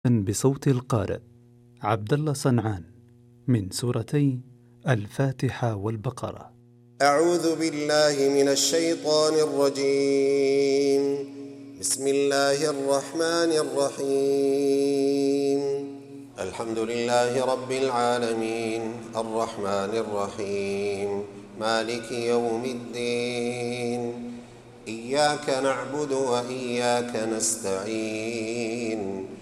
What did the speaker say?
بصوت القارئ عبد الله صنعان من سورتي الفاتحة والبقرة. أعوذ بالله من الشيطان الرجيم. بسم الله الرحمن الرحيم. الحمد لله رب العالمين الرحمن الرحيم مالك يوم الدين. إياك نعبد وإياك نستعين